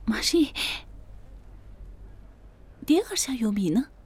玛丽，蝶儿下有米呢。